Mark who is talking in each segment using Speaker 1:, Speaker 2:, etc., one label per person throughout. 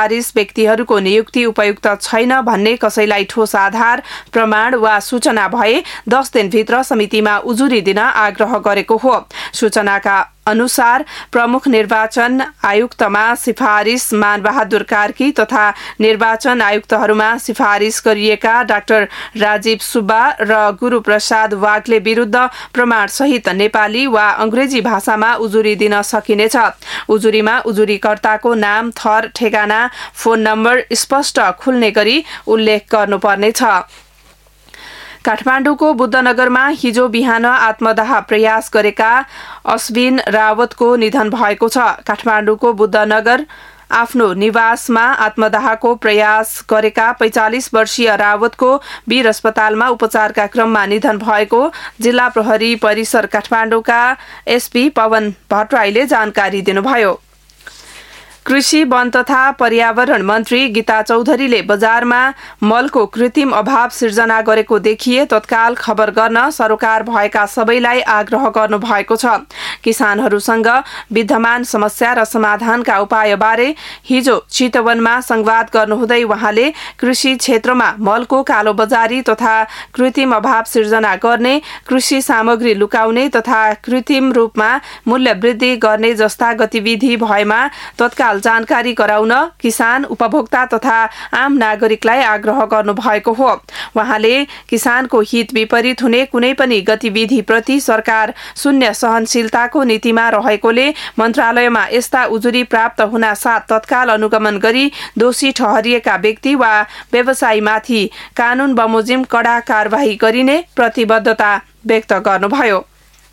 Speaker 1: सिफारिस व्यक्तिहरूको नियुक्ति उपयुक्त छैन भन्ने कसैलाई ठोस आधार प्रमाण वा सूचना भए 10 दिनभित्र समितिमा उजुरी दिन आग्रह गरेको हो। सूचनाका अनुसार प्रमुख निर्वाचन आयुक्तमा सिफारिस मानबहादुर कार्की तथा निर्वाचन आयुक्तहरूमा सिफारिस गरिएका डाक्टर राजीव सुब्बा र गुरुप्रसाद वाग्ले विरुद्ध प्रमाणसहित नेपाली वा अंग्रेजी भाषामा उजुरी दिन सकिनेछ। उजुरीमा उजुरीकर्ताको नाम, थर, ठेगाना, फोन नम्बर स्पष्ट खुल्ने गरी उल्लेख गर्नुपर्नेछ। काठमाडौँको बुद्धनगरमा हिजो बिहान आत्मदाह प्रयास गरेका अश्विन रावतको निधन भएको छ। काठमाडौँको बुद्धनगर आफ्नो निवासमा आत्मदाहको प्रयास गरेका 45 वर्षीय रावतको वीर अस्पतालमा उपचारका क्रममा निधन भएको जिल्ला प्रहरी परिसर काठमाडौँका एसपी पवन भट्टराईले जानकारी दिनुभयो। कृषि, वन तथा पर्यावरण मन्त्री गीता चौधरीले बजारमा मलको कृत्रिम अभाव सिर्जना गरेको देखिए तत्काल खबर गर्न सरोकार भएका सबैलाई आग्रह गर्नुभएको छ। किसानहरूसँग विद्यमान समस्या र समाधानका उपायबारे हिजो चितवनमा संवाद गर्नुहुँदै उहाँले कृषि क्षेत्रमा मलको कालोबजारी तथा कृत्रिम अभाव सिर्जना गर्ने, कृषि सामग्री लुकाउने तथा कृत्रिम रूपमा मूल्य वृद्धि गर्ने जस्ता गतिविधि भएमा तत्काल जानकारी गराउन किसान, उपभोक्ता तथा आम नागरिकलाई आग्रह गर्नुभएको हो। उहाँले किसानको हित विपरीत हुने कुनै पनि गतिविधिप्रति सरकार शून्य सहनशीलताको नीतिमा रहेकोले मन्त्रालयमा यस्ता उजुरी प्राप्त हुन साथ तत्काल अनुगमन गरी दोषी ठहरिएका व्यक्ति वा व्यवसायीमाथि कानून बमोजिम कड़ा कारबाही गरिने प्रतिबद्धता व्यक्त गर्नुभयो।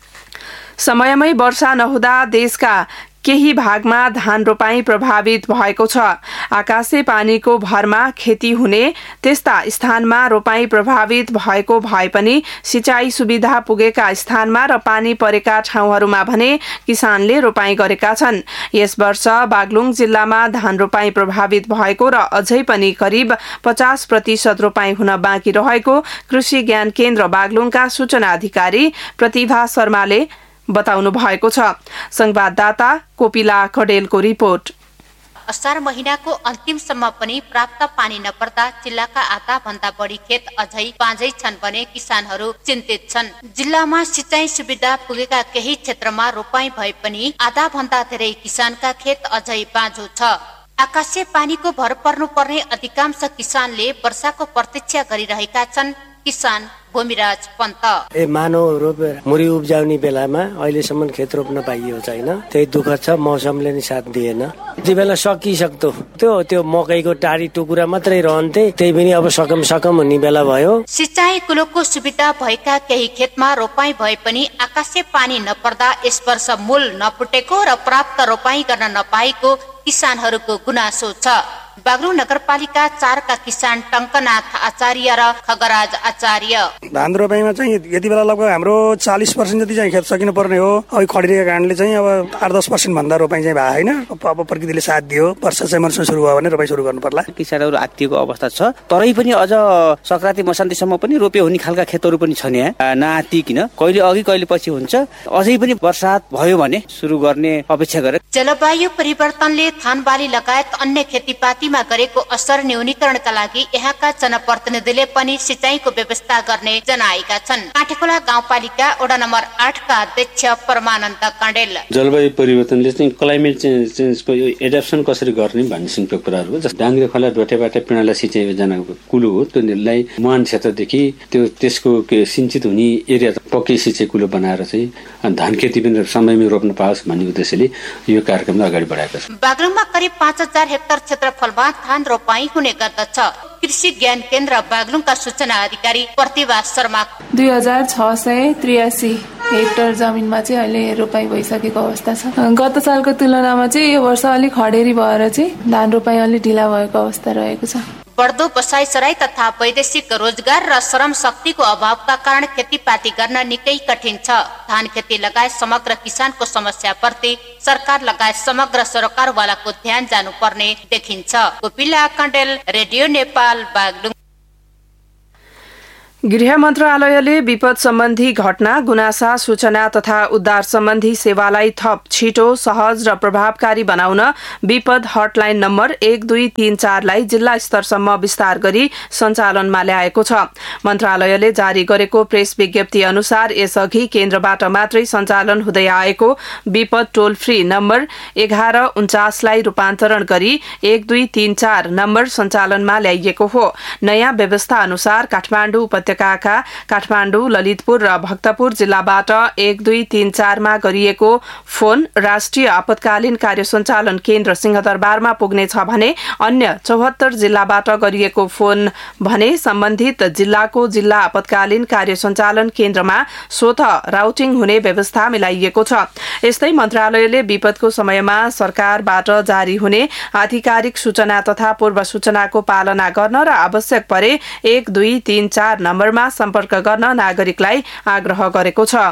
Speaker 1: समयमै वर्षा नहुँदा देशका केही भागमा धान रोपाई प्रभावित भएको छ। आकाशे पानीको भरमा खेती हुने त्यस्ता स्थानमा रोपाई प्रभावित भएको भए पनि सिंचाई सुविधा पुगेका स्थानमा र पानी परेका ठाउँहरूमा भने किसानले रोपाई गरेका छन्। यस वर्ष बागलुङ जिल्लामा धान रोपाई प्रभावित भएको र अझै पनि करिब 50% रोपाई हुन बाँकी रहेको कृषि ज्ञान केन्द्र बागलुङका सूचना अधिकारी प्रतिभा शर्माले बताउनु भएको छ। संवाददाता कोपिला कडेलको रिपोर्ट।
Speaker 2: असार महिनाको अन्तिमसम्म पनि प्राप्त पानी नपर्दा जिल्लाका आधा भन्दा बढी खेत अझै बाँझै छन् भने किसानहरू चिन्तित छन्। जिल्लामा सिंचाई सुविधा पुगेका केही क्षेत्रमा रोपाई भए पनि आधा भन्दा धेरै किसानका खेत अझै बाँझो छ। आकाशे पानीको भर पर्नुपर्ने अधिकांश किसानले वर्षाको प्रतीक्षा गरिरहेका छन्। किसान भूमिराज पन्त
Speaker 3: मानव रोपेर मुरी उब्जाउने बेलामा अहिलेसम्म खेत रोप्न पाइएको छैन। त्यही दुःख छ, मौसमले नि साथ दिएन। यति बेला सकिसक्तो त्यो मकैको टाढी टुकुरा मात्रै रहन्थे, त्यही पनि अब सकम हुने बेला भयो।
Speaker 2: सिंचाई कुलोको सुविधा भएका केही खेतमा रोपाई भए पनि आकाशे पानी नपर्दा यस वर्ष मूल नफुटेको र प्राप्त रोपाई गर्न नपाएको किसानहरूको गुनासो छ। बागलुङ नगरपालिका 4 का किसान टंकनाथ आचार्य र खगराज आचार्य
Speaker 4: धान रोपाईमा चाहिँ यति बेला लगभग हाम्रो 40% जति चाहिँ खेत सकिनु पर्ने हो। अब खडिरहेको कारणले चाहिँ अब 8-10% भन्दा रोपाई चाहिँ भएको छैन। अब प्रकृतिले साथ दियो, वर्षा चाहिँ मनसुन सुरु भयो भने रोपाई सुरु गर्नु पर्ला।
Speaker 5: किसानहरू आत्तिएको अवस्था छ, तरै पनि अझ संक्रान्ति मसान्तसम्म पनि रोपे हुने खालका खेतहरू पनि छन्। यहाँ नआत्तिकिन कहिले अघि कहिले पछि हुन्छ। अझै पनि वर्षात भयो भने सुरु गर्ने अपेक्षा गरे।
Speaker 2: जलवायु परिवर्तनले धान बाली लगायत अन्य खेतीपातीमा गरेको असर न्यूनीकरणका लागि यहाँका जनप्रतिनिधिले पनि सिंचाईको व्यवस्था गर्ने जनाएका छन्। काठेखोला गाउँपालिका वडा नम्बर 8 का अध्यक्ष परमानन्द कण्डेल
Speaker 6: जलवायु परिवर्तनले चाहिँ क्लाइमेट चेन्जको एडप्सन कसरी गर्ने भन्ने सिंहको कुराहरू हो। जस्तो डाङ्ग्रे खोला डोटेबाट पिणाला सिंचाइ योजनाको कुलो हो। त्यसलाई मुहान क्षेत्रदेखि त्यसको सिंचित हुने एरिया पक्कै सिंचाइ कुलो बनाएर चाहिँ धान खेती पनि समयमै रोप्न पाओस् भन्ने उद्देश्यले यो कार्यक्रमलाई अगाडि बढाएको छ।
Speaker 2: बागलुङमा करिब 5000 हेक्टर क्षेत्रफलमा धान रोपाई हुने गर्दछ। कृषि ज्ञान केन्द्र बागलुङका सूचना अधिकारी प्रतिभा शर्मा
Speaker 7: 2683 हेक्टर जमिनमा चाहिँ अहिले रोपाई भइसकेको अवस्था छ। गत सालको तुलनामा चाहिँ यो वर्ष अलिक खडेरी भएर चाहिँ धान रोपाई अलिक ढिला भएको अवस्था रहेको छ।
Speaker 2: बढ्दो बसाइसराई तथा वैदेशिक रोजगार र श्रम शक्तिको अभावका कारण खेतीपाती गर्न निकै कठिन छ। धान खेती लगायत समग्र किसानको समस्याप्रति सरकार लगायत समग्र सरकारवालाको ध्यान जानुपर्ने देखिन्छ। गोपिला कण्डेल, रेडियो नेपाल, बागलुङ।
Speaker 1: गृह मन्त्रालयले विपद सम्बन्धी घटना, गुनासा, सूचना तथा उद्धार सम्बन्धी सेवालाई थप छिटो, सहज र प्रभावकारी बनाउन विपद हटलाइन नम्बर 1234 लाई जिल्ला स्तरसम्म विस्तार गरी सञ्चालनमा ल्याएको छ। मन्त्रालयले जारी गरेको प्रेस विज्ञप्ति अनुसार यसअघि केन्द्रबाट मात्रै सञ्चालन हुँदै आएको विपद टोल फ्री नम्बर 1149 लाई रूपान्तरण गरी 1234 नम्बर सञ्चालनमा ल्याइएको हो। नयाँ व्यवस्था अनुसार काठमाडौँ उपत्यकाका काठमाडौँ, ललितपुर र भक्तपुर जिल्लाबाट 1234 मा गरिएको फोन राष्ट्रिय आपतकालीन कार्य सञ्चालन केन्द्र सिंहदरबारमा पुग्नेछ भने अन्य 74 जिल्लाबाट गरिएको फोन भने सम्बन्धित जिल्लाको जिल्ला आपतकालीन कार्य सञ्चालन केन्द्रमा स्वतः राउटिङ हुने व्यवस्था मिलाइएको छ। यस्तै मन्त्रालयले विपदको समयमा सरकारबाट जारी हुने आधिकारिक सूचना तथा पूर्व सूचनाको पालना गर्न र आवश्यक परे 1234 नम्बरमा सम्पर्क गर्न नागरिकलाई आग्रह गरेको छ।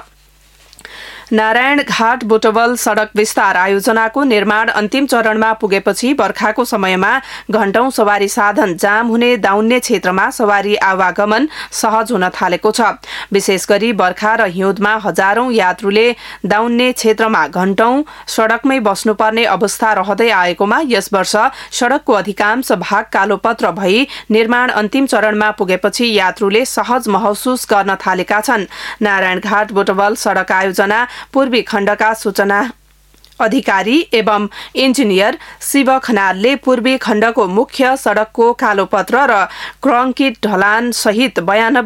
Speaker 1: नारायणघाट बुटवल सड़क विस्तार आयोजनाको निर्माण अन्तिम चरणमा पुगेपछि बर्खाको समयमा घण्टौं सवारी साधन जाम हुने दाउन्ने क्षेत्रमा सवारी आवागमन सहज हुन थालेको छ। विशेष गरी बर्खा र हिउँदमा हजारौं यात्रुले दाउन्ने क्षेत्रमा घण्टौं सड़कमै बस्नुपर्ने अवस्था रहँदै आएकोमा यस वर्ष सड़कको अधिकांश भाग कालोपत्र भई निर्माण अन्तिम चरणमा पुगेपछि यात्रुले सहज महसुस गर्न थालेका छन्। नारायणघाट बुटवल सड़क आयोजना पूर्वी खण्डका सूचना अधिकारी एवं इन्जिनियर शिव खनालले पूर्वी खण्डको मुख्य सड़कको कालोपत्र र कंक्रिट ढलान सहित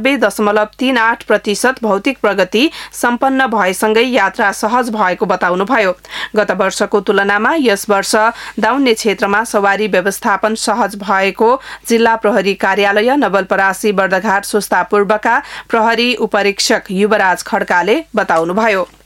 Speaker 1: 92.38% भौतिक प्रगति सम्पन्न भएसँगै यात्रा सहज भएको बताउनुभयो। गत वर्षको तुलनामा यस वर्ष दाउन्ने क्षेत्रमा सवारी व्यवस्थापन सहज भएको जिल्ला प्रहरी कार्यालय नवलपरासी बर्दघाट सुस्ता पूर्वका प्रहरी उपरीक्षक युवराज खड्काले बताउनुभयो।